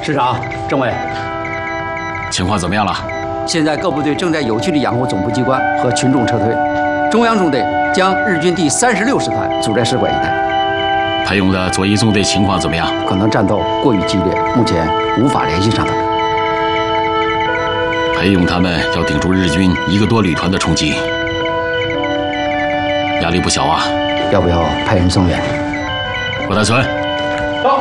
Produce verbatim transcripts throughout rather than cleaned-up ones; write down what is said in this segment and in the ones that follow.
师长、政委， 情况怎么样了？ 现在各部队正在有序地养护总部机关和群众撤退。中央纵队将日军第三十六师团阻在使馆一带。 裴勇的左翼纵队情况怎么样？ 可能战斗过于激烈，目前无法联系上他们。 裴勇他们要顶住日军一个多旅团的冲击，压力不小啊！ 要不要派人增援？ 郭大存， 到。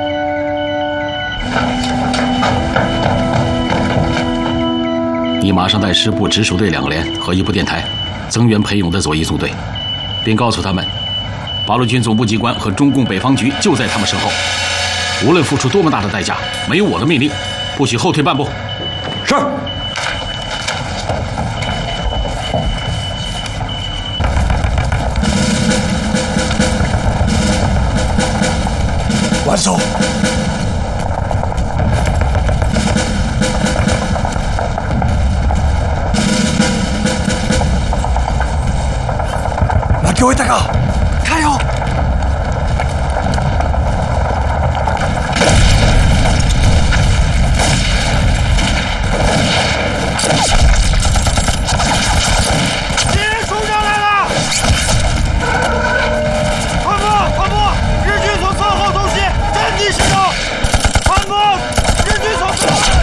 你马上带师部直属队两个连和一部电台，增援裴勇的左翼纵队，并告诉他们，八路军总部机关和中共北方局就在他们身后，无论付出多么大的代价，没有我的命令，不许后退半步。 是。完手。那各位大哥，加油！